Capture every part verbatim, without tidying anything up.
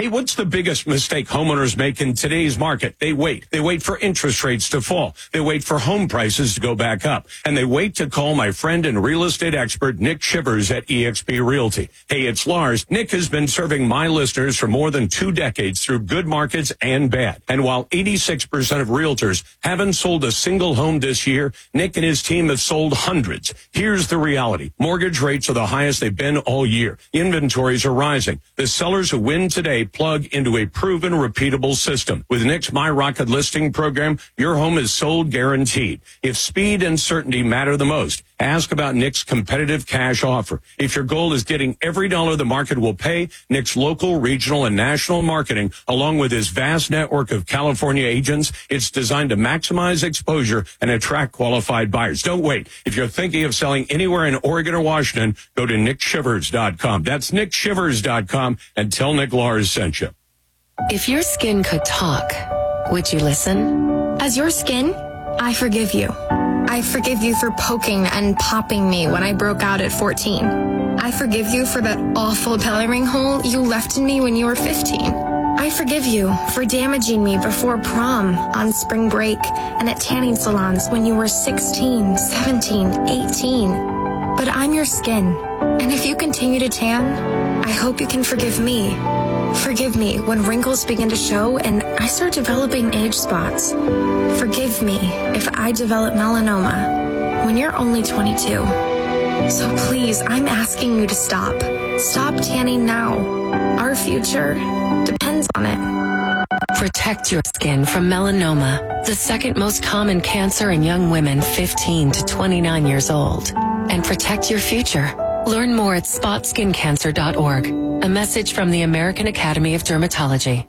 Hey, what's the biggest mistake homeowners make in today's market? They wait. They wait for interest rates to fall. They wait for home prices to go back up. And they wait to call my friend and real estate expert, Nick Shivers at eXp Realty. Hey, it's Lars. Nick has been serving my listeners for more than two decades through good markets and bad. And while eighty-six percent of realtors haven't sold a single home this year, Nick and his team have sold hundreds. Here's the reality. Mortgage rates are the highest they've been all year. Inventories are rising. The sellers who win today plug into a proven, repeatable system. With Nick's My Rocket listing program, your home is sold guaranteed. If speed and certainty matter the most, ask about Nick's competitive cash offer. If your goal is getting every dollar the market will pay, Nick's local, regional, and national marketing, along with his vast network of California agents, it's designed to maximize exposure and attract qualified buyers. Don't wait. If you're thinking of selling anywhere in Oregon or Washington, go to nick shivers dot com. That's nick shivers dot com and tell Nick Lars sent you. If your skin could talk, would you listen? As your skin, I forgive you. I forgive you for poking and popping me when I broke out at fourteen. I forgive you for that awful belly ring hole you left in me when you were fifteen. I forgive you for damaging me before prom, on spring break, and at tanning salons when you were sixteen, seventeen, eighteen. But I'm your skin, and if you continue to tan, I hope you can forgive me. Forgive me when wrinkles begin to show and I start developing age spots. Forgive me if I develop melanoma when you're only twenty-two. So please, I'm asking you to stop. Stop tanning now. Our future depends on it. Protect your skin from melanoma, the second most common cancer in young women fifteen to twenty-nine years old. And protect your future. Learn more at spot skin cancer dot org. A message from the American Academy of Dermatology.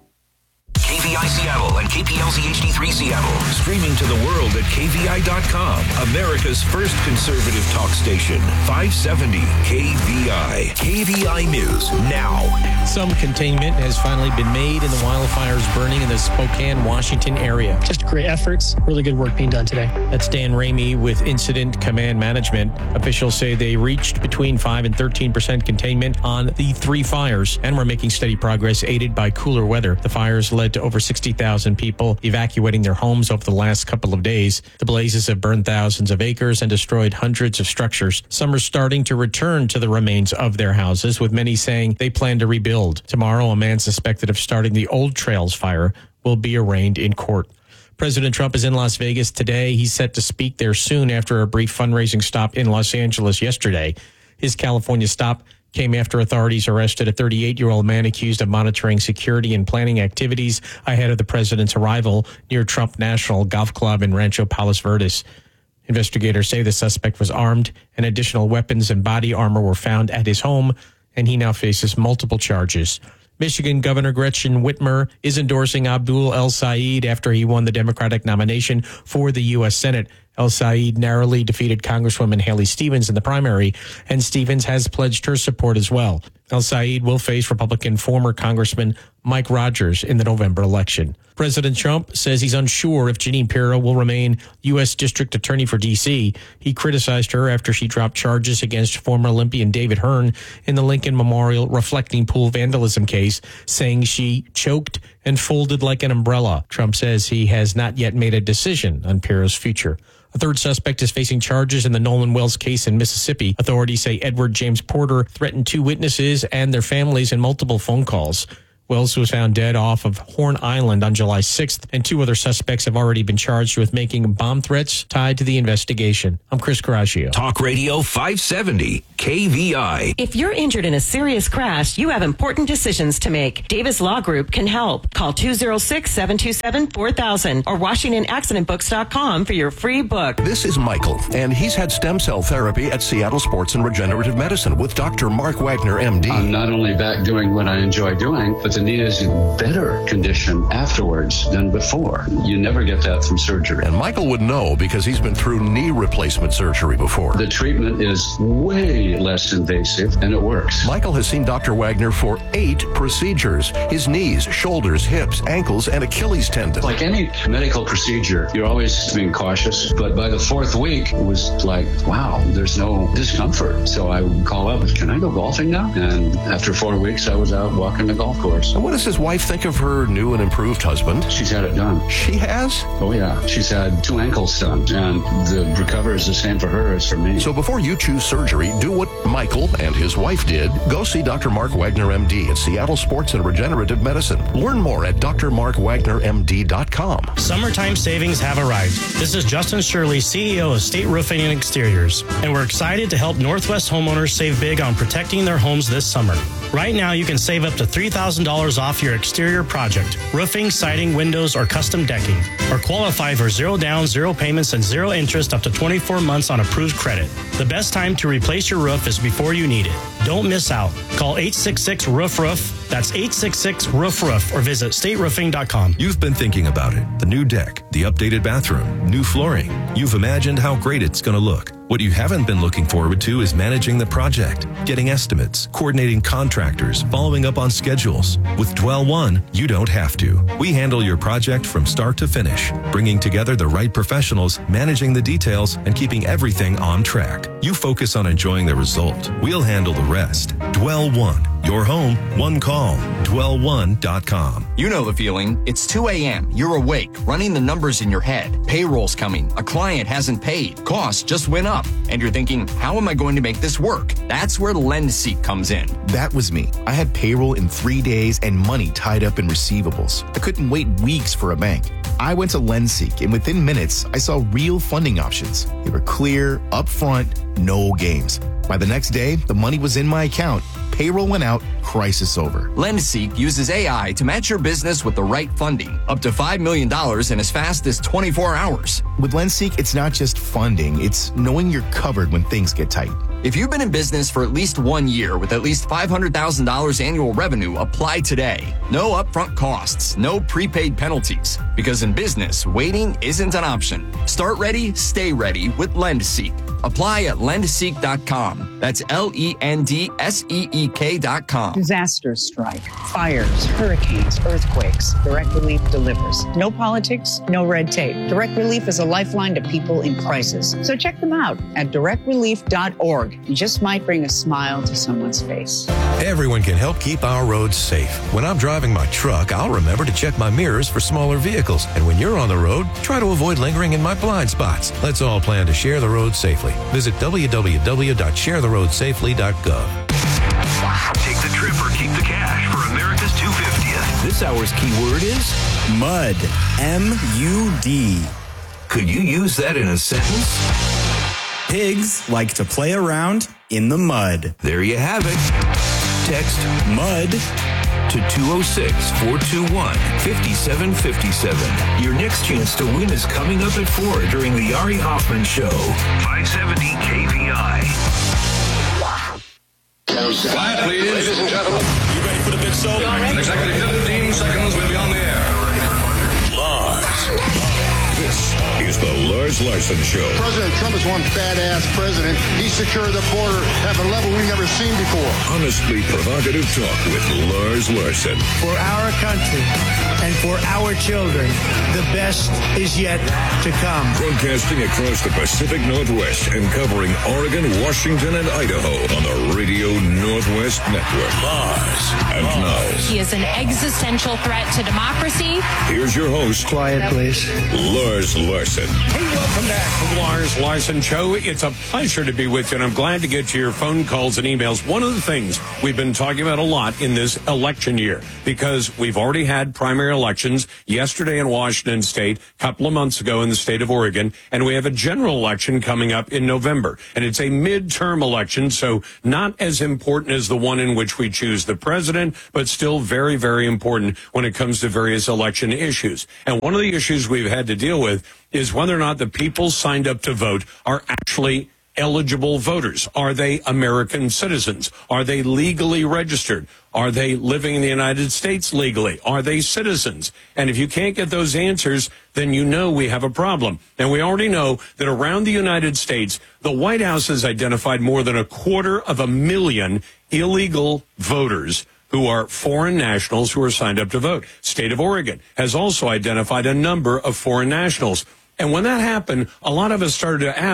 K V I Seattle and K P L Z H D three Seattle. Streaming to the world at K V I dot com. America's first conservative talk station. five seventy K V I. K V I News now. Some containment has finally been made in the wildfires burning in the Spokane, Washington area. Just great efforts. Really good work being done today. That's Dan Ramey with Incident Command Management. Officials say they reached between five and thirteen percent containment on the three fires and were making steady progress aided by cooler weather. The fires led to over sixty thousand people evacuating their homes over the last couple of days. The blazes have burned thousands of acres and destroyed hundreds of structures. Some are starting to return to the remains of their houses, with many saying they plan to rebuild. Tomorrow, a man suspected of starting the Old Trails fire will be arraigned in court. President Trump is in Las Vegas today. He's set to speak there soon after a brief fundraising stop in Los Angeles yesterday. His California stop came after authorities arrested a thirty-eight-year-old man accused of monitoring security and planning activities ahead of the president's arrival near Trump National Golf Club in Rancho Palos Verdes. Investigators say the suspect was armed and additional weapons and body armor were found at his home, and he now faces multiple charges. Michigan Governor Gretchen Whitmer is endorsing Abdul El-Sayed after he won the Democratic nomination for the U S Senate. El-Sayed narrowly defeated Congresswoman Haley Stevens in the primary, and Stevens has pledged her support as well. El-Sayed will face Republican former Congressman Mike Rogers in the November election. President Trump says he's unsure if Jeanine Pirro will remain U S District Attorney for D C. He criticized her after she dropped charges against former Olympian David Hearn in the Lincoln Memorial reflecting pool vandalism case, saying she choked and folded like an umbrella. Trump says he has not yet made a decision on Pirro's future. A third suspect is facing charges in the Nolan Wells case in Mississippi. Authorities say Edward James Porter threatened two witnesses and their families in multiple phone calls. Wells was found dead off of Horn Island on July sixth, and two other suspects have already been charged with making bomb threats tied to the investigation. I'm Chris Caraccio. Talk Radio five seventy K V I. If you're injured in a serious crash, you have important decisions to make. Davis Law Group can help. Call two oh six, seven two seven, four thousand or Washington Accident Books dot com for your free book. This is Michael, and he's had stem cell therapy at Seattle Sports and Regenerative Medicine with Doctor Mark Wagner, M D. I'm not only back doing what I enjoy doing, but the knee is in better condition afterwards than before. You never get that from surgery. And Michael would know because he's been through knee replacement surgery before. The treatment is way less invasive and it works. Michael has seen Doctor Wagner for eight procedures. His knees, shoulders, hips, ankles, and Achilles tendon. Like any medical procedure, you're always being cautious. But by the fourth week, it was like, wow, there's no discomfort. So I would call up, can I go golfing now? And after four weeks, I was out walking the golf course. years. And what does his wife think of her new and improved husband? She's had it done. She has? Oh, yeah. She's had two ankles done, and the recovery is the same for her as for me. So before you choose surgery, do what Michael and his wife did. Go see Doctor Mark Wagner, M D at Seattle Sports and Regenerative Medicine. Learn more at d r mark wagner m d dot com. Summertime savings have arrived. This is Justin Shirley, C E O of State Roofing and Exteriors, and we're excited to help Northwest homeowners save big on protecting their homes this summer. Right now, you can save up to three thousand dollars off your exterior project, roofing, siding, windows, or custom decking, or qualify for zero down, zero payments, and zero interest up to twenty-four months on approved credit. The best time to replace your roof is before you need it. Don't miss out. Call eight six six, roof roof. That's eight six six, roof roof, or visit state roofing dot com. You've been thinking about it. The new deck, the updated bathroom, new flooring. You've imagined how great it's going to look. What you haven't been looking forward to is managing the project, getting estimates, coordinating contractors, following up on schedules. With Dwell One, you don't have to. We handle your project from start to finish, bringing together the right professionals, managing the details, and keeping everything on track. You focus on enjoying the result. We'll handle the rest. Dwell One. Your home, one call. dwell one dot com. You know the feeling. It's two a.m. You're awake, running the numbers in your head. Payroll's coming. A client hasn't paid. Costs just went up. And you're thinking, how am I going to make this work? That's where LendSeek comes in. That was me. I had payroll in three days and money tied up in receivables. I couldn't wait weeks for a bank. I went to LendSeek, and within minutes, I saw real funding options. They were clear, upfront, no games. By the next day, the money was in my account. Payroll went out, crisis over. LendSeek uses A I to match your business with the right funding, up to five million dollars in as fast as twenty-four hours. With LendSeek, it's not just funding, it's knowing you're covered when things get tight. If you've been in business for at least one year with at least five hundred thousand dollars annual revenue, apply today. No upfront costs, no prepaid penalties. Because in business, waiting isn't an option. Start ready, stay ready with LendSeek. Apply at lend seek dot com. That's L E N D S E E K dot com. Disasters strike, fires, hurricanes, earthquakes. Direct Relief delivers. No politics, no red tape. Direct Relief is a lifeline to people in crisis. So check them out at direct relief dot org. You just might bring a smile to someone's face. Everyone can help keep our roads safe. When I'm driving my truck, I'll remember to check my mirrors for smaller vehicles. And when you're on the road, try to avoid lingering in my blind spots. Let's all plan to share the road safely. Visit w w w dot share the road safely dot gov. Take the trip or keep the cash for America's two hundred fiftieth. This hour's keyword is mud. M U D. Could you use that in a sentence? Pigs like to play around in the mud. There you have it. Text MUD to two oh six, four two one, five seven five seven. Your next chance to win is coming up at four during the Ari Hoffman Show. five seventy K V I. Quiet, please. Ladies and gentlemen. You ready for the big show? In exactly fifteen seconds, we'll be on the air. Lars. This is the Lars Larson Show. President Trump is one badass president. He secured the border at a level we've never seen before. Honestly provocative talk with Lars Larson. For our country and for our children, the best is yet to come. Broadcasting across the Pacific Northwest and covering Oregon, Washington, and Idaho on the Radio Northwest Network. Lars. And now. He is an existential threat to democracy. Here's your host. Quiet, please. Lars Larson. Hey, welcome back to the Lars Larson Show. It's a pleasure to be with you, and I'm glad to get to your phone calls and emails. One of the things we've been talking about a lot in this election year, because we've already had primary elections yesterday in Washington State, a couple of months ago in the state of Oregon, and we have a general election coming up in November. And it's a midterm election, so not as important as the one in which we choose the president, but still very, very important when it comes to various election issues. And one of the issues we've had to deal with is whether or not the people signed up to vote are actually eligible voters. Are they American citizens? Are they legally registered? Are they living in the United States legally? Are they citizens? And if you can't get those answers, then you know we have a problem. And we already know that around the United States, the White House has identified more than a quarter of a million illegal voters who are foreign nationals who are signed up to vote. State of Oregon has also identified a number of foreign nationals. And when that happened, a lot of us started to ask,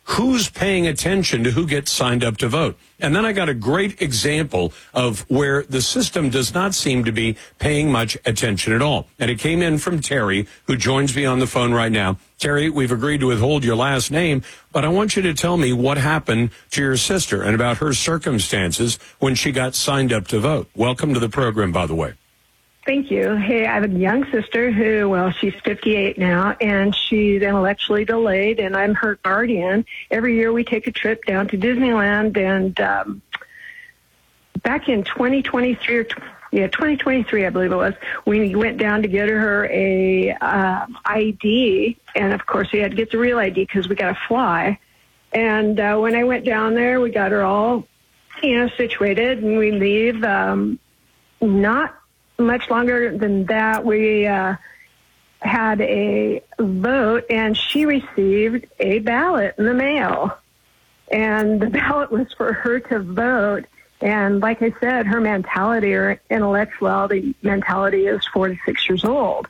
who's paying attention to who gets signed up to vote? And then I got a great example of where the system does not seem to be paying much attention at all. And it came in from Terry, who joins me on the phone right now. Terry, we've agreed to withhold your last name, but I want you to tell me what happened to your sister and about her circumstances when she got signed up to vote. Welcome to the program, by the way. Thank you. Hey, I have a young sister who, well, she's fifty-eight now, and she's intellectually delayed, and I'm her guardian. Every year we take a trip down to Disneyland, and um, back in twenty twenty-three, or yeah, twenty twenty-three, I believe it was, we went down to get her a um, I D, and of course we had to get the real I D because we got to fly. And uh, when I went down there, we got her all, you know, situated, and we leave um, not much longer than that, we uh, had a vote, and she received a ballot in the mail. And the ballot was for her to vote. And like I said, her mentality or intellectuality mentality is forty-six years old.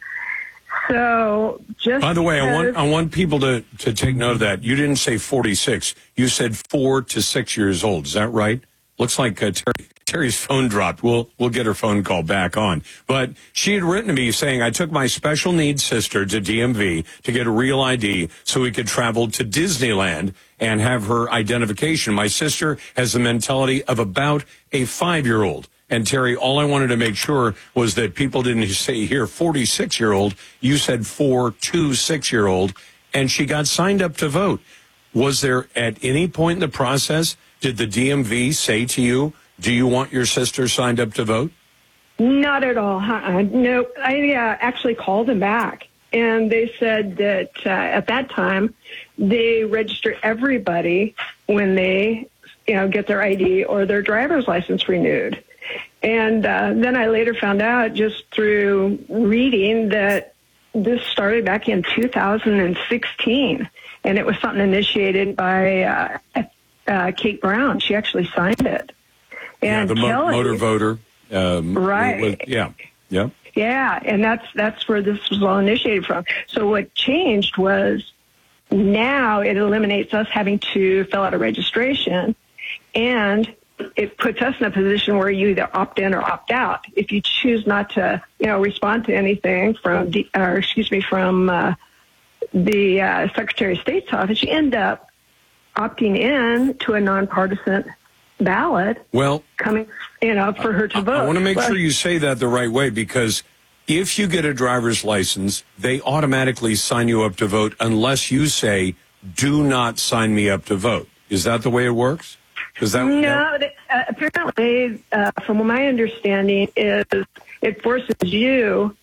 So just By the way, I want because- I want people to, to take note of that. You didn't say forty-six. You said four to six years old. Is that right? Looks like uh, Terry, Terry's phone dropped. We'll we'll get her phone call back on. But she had written to me saying, I took my special needs sister to D M V to get a real I D so we could travel to Disneyland and have her identification. My sister has the mentality of about a five-year-old. And Terry, all I wanted to make sure was that people didn't say here forty-six-year-old. You said four to six-year-old, and she got signed up to vote. Was there at any point in the process, did the D M V say to you, do you want your sister signed up to vote? Not at all. Uh-uh. No, I uh, actually called them back, and they said that uh, at that time they register everybody when they, you know, get their I D or their driver's license renewed. And uh, then I later found out just through reading that this started back in two thousand sixteen, and it was something initiated by uh, uh, Kate Brown. She actually signed it. And yeah, the mo- Kelly, motor voter. Um, Right. was- yeah. Yeah. Yeah, and that's that's where this was all initiated from. So what changed was now it eliminates us having to fill out a registration, and it puts us in a position where you either opt in or opt out. If you choose not to, you know, respond to anything from, the, or excuse me, from uh, the uh, Secretary of State's office, you end up opting in to a nonpartisan ballot. Well, coming, you know, for her to vote. I want to make But- sure you say that the right way, because if you get a driver's license, they automatically sign you up to vote unless you say, do not sign me up to vote. Is that the way it works? Is that No, th- uh, apparently, uh, from my understanding, is it forces you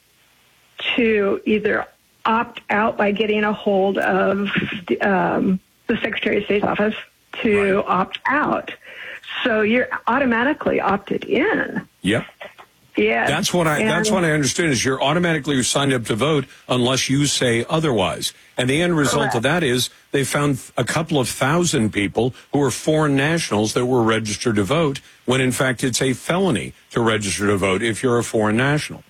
to either opt out by getting a hold of the, um, the Secretary of State's office to opt out. So you're automatically opted in. Yep. Yeah. That's what I. And- That's what I understand. Is you're automatically signed up to vote unless you say otherwise. And the end result Correct. of that is they found a couple of thousand people who are foreign nationals that were registered to vote, when in fact it's a felony to register to vote if you're a foreign national.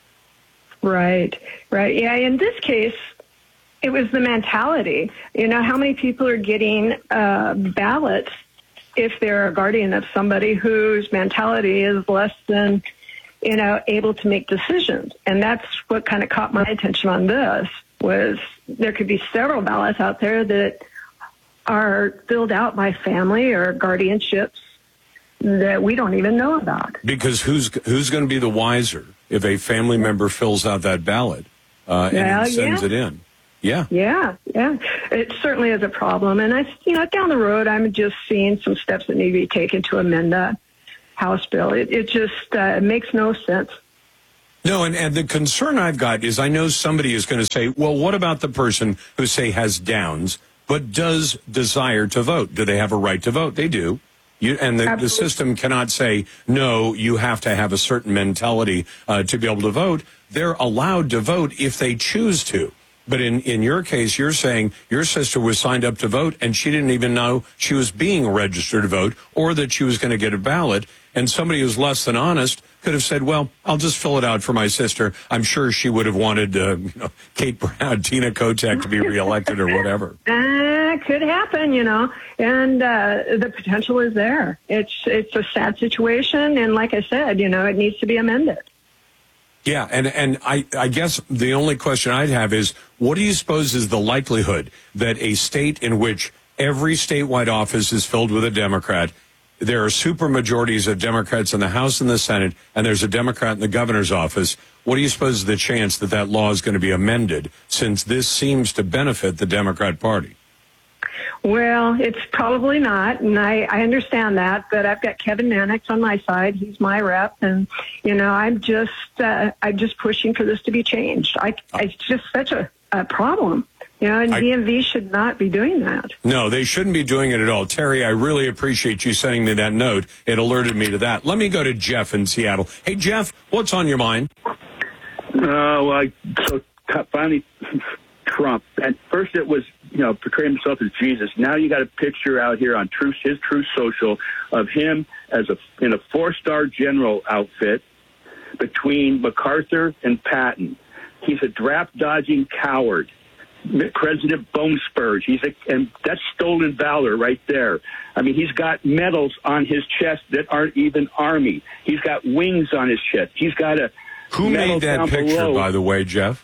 Right, right. Yeah, in this case, it was the mentality. You know, how many people are getting uh, ballots if they're a guardian of somebody whose mentality is less than, you know, able to make decisions? And that's what kind of caught my attention on this, was there could be several ballots out there that are filled out by family or guardianships that we don't even know about. Because who's who's going to be the wiser if a family member fills out that ballot uh, and Well, then sends yeah. it in? Yeah. Yeah, yeah. It certainly is a problem. And I, you know, down the road, I'm just seeing some steps that need to be taken to amend that House bill. It, it just uh, makes no sense. No, and, and the concern I've got is I know somebody is going to say, well, what about the person who, say, has Downs but does desire to vote? Do they have a right to vote? They do. You, and the, the system cannot say, no, you have to have a certain mentality uh, to be able to vote. They're allowed to vote if they choose to. But in, in your case, you're saying your sister was signed up to vote and she didn't even know she was being registered to vote or that she was going to get a ballot. And somebody who's less than honest could have said, well, I'll just fill it out for my sister. I'm sure she would have wanted uh, you know, Kate Brown, Tina Kotek to be reelected or whatever. Uh, it could happen, you know, and uh, the potential is there. It's it's a sad situation, and like I said, you know, it needs to be amended. Yeah, and, and I, I guess the only question I'd have is, what do you suppose is the likelihood that a state in which every statewide office is filled with a Democrat, there are supermajorities of Democrats in the House and the Senate, and there's a Democrat in the governor's office, what do you suppose is the chance that that law is going to be amended, since this seems to benefit the Democrat Party? Well, it's probably not, and I, I understand that, but I've got Kevin Mannix on my side. He's my rep, and, you know, I'm just uh, I'm just pushing for this to be changed. I, it's just such a, a problem, you know, and I, D M V should not be doing that. No, they shouldn't be doing it at all. Terry, I really appreciate you sending me that note. It alerted me to that. Let me go to Jeff in Seattle. Hey, Jeff, what's on your mind? Uh, well, I, so finally, Trump. At first it was, you know, portraying himself as Jesus. Now you got a picture out here on Truth, his Truth Social of him as a in a four-star general outfit between MacArthur and Patton. He's a draft-dodging coward. President Bone Spurs. He's a, and that's stolen valor right there. I mean, he's got medals on his chest that aren't even Army. He's got wings on his chest. He's got a Who made that picture, below. by the way, Jeff?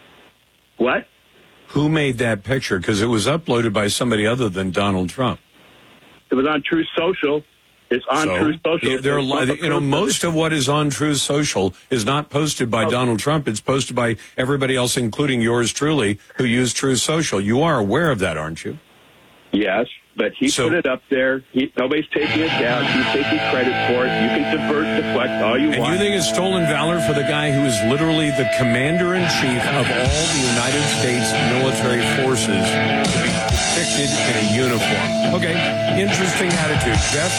What? Who made that picture? Because it was uploaded by somebody other than Donald Trump. It was on Truth Social. It's on so, Truth Social. There are, you know, most of what is on Truth Social is not posted by oh. Donald Trump. It's posted by everybody else, including yours truly, who use Truth Social. You are aware of that, aren't you? Yes, but he so, put it up there. He, nobody's taking it down. He's taking credit for it. You can divert, deflect all you and want. And you think it's stolen valor for the guy who is literally the commander-in-chief of all the United States military forces to be depicted in a uniform? Okay, interesting attitude. Jeff,